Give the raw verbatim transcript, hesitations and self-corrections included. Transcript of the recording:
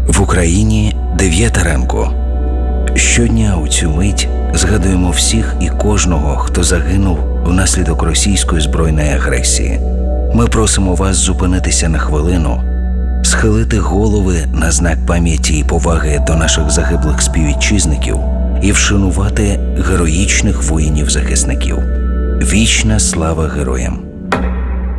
В Україні дев'ята ранку. Щодня у цю мить згадуємо всіх і кожного, хто загинув внаслідок російської збройної агресії. Ми просимо вас зупинитися на хвилину, схилити голови на знак пам'яті і поваги до наших загиблих співвітчизників і вшанувати героїчних воїнів-захисників. Вічна слава героям!